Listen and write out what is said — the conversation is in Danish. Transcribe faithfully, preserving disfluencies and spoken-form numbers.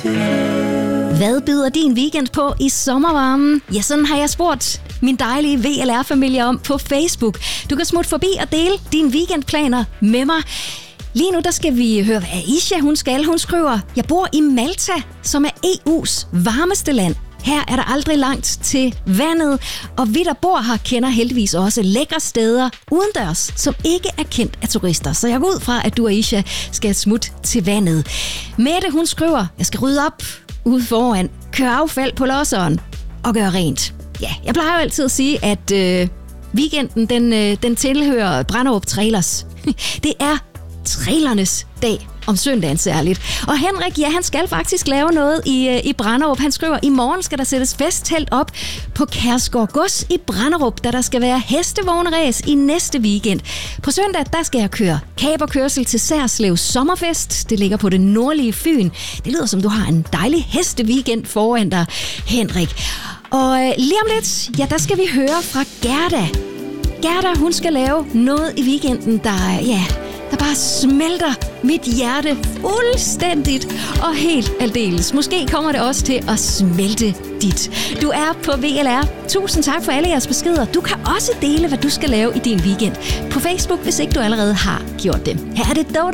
Hvad byder din weekend på i sommervarmen? Ja, sådan har jeg spurgt min dejlige V L R-familie om på Facebook. Du kan smutte forbi og dele dine weekendplaner med mig. Lige nu der skal vi høre, hvad Aisha hun skal. Hun skriver, jeg bor i Malta, som er E U's varmeste land. Her er der aldrig langt til vandet, og vi der bor her kender heldigvis også lækre steder udendørs, som ikke er kendt af turister. Så jeg går ud fra, at du, Aisha, skal smutte til vandet. Mette hun skriver, jeg skal rydde op ude foran, køre affald på losseren og gøre rent. Ja, jeg plejer jo altid at sige, at øh, weekenden den, øh, den tilhører Branderup Trailers. Det er trailernes dag om søndagen særligt. Og Henrik, ja, han skal faktisk lave noget i, øh, i Branderup. Han skriver, i morgen skal der sættes festtelt op på Kærsgaard Gods i Branderup, da der skal være hestevogneræs i næste weekend. På søndag, der skal jeg køre kaperkørsel til Særslev Sommerfest. Det ligger på det nordlige Fyn. Det lyder som, du har en dejlig hesteweekend foran dig, Henrik. Og øh, lige om lidt, ja, der skal vi høre fra Gerda. Gerda, hun skal lave noget i weekenden, der, ja, der bare smelter mit hjerte fuldstændigt og helt aldeles. Måske kommer det også til at smelte dit. Du er på V L R. Tusind tak for alle jeres beskeder. Du kan også dele, hvad du skal lave i din weekend på Facebook, hvis ikke du allerede har gjort det. Her er det Dodo.